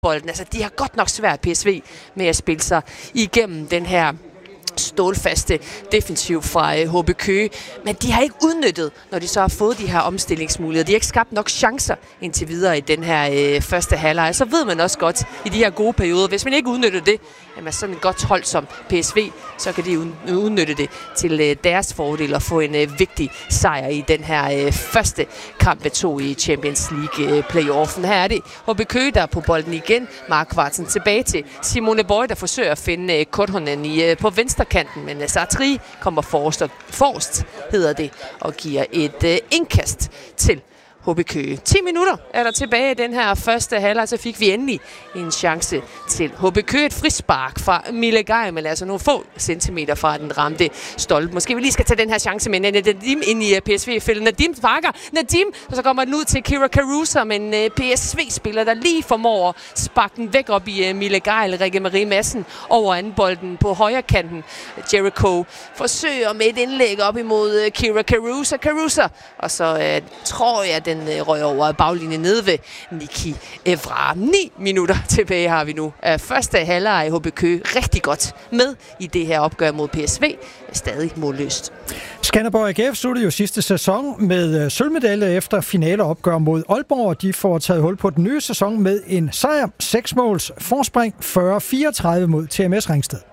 bolden. Altså, de har godt nok svært, PSV, med at spille sig igennem den her stålfaste defensiv fra HB Køge, men de har ikke udnyttet, når de så har fået de her omstillingsmuligheder. De har ikke skabt nok chancer indtil videre i den her første halvleg. Så ved man også godt i de her gode perioder, hvis man ikke udnytter det, jamen sådan et godt hold som PSV, så kan de udnytte det til deres fordel og få en vigtig sejr i den her første kamp med 2 i Champions League playoffen. Her er det HB Køge, der er på bolden igen. Mark Kvartsen tilbage til Simone Boy, der forsøger at finde Korhonen på venstrekanten, men Sartri kommer forrest, hedder det, og giver et indkast til HB Køge. 10 minutter er der tilbage i den her første halvleg, så fik vi endelig en chance til HB Køge. Et frispark fra Mille Gej, men altså nogle få centimeter fra den ramte stolpe. Måske vi lige skal tage den her chance med Nadim ind i PSV-fælden. Nadim sparker. Nadim, og så kommer den ud til Kira Caruso, men PSV-spiller, der lige formår at sparke den væk op i Mille Gej, Rikke Marie Madsen over anden bolden på højre kanten. Jericho forsøger med et indlæg op imod Kira Caruso, og så tror jeg, den røg over baglinjen nede ved Niki Evra. 9 minutter tilbage har vi nu af første halvleg i HB Køge. Rigtig godt med i det her opgør mod PSV. Stadig målløst. Skanderborg AGF sluttede jo sidste sæson med sølvmedalje efter finaleopgør mod Aalborg. De får taget hul på den nye sæson med en sejr, 6 måls forspring, 40-34 mod TMS Ringsted.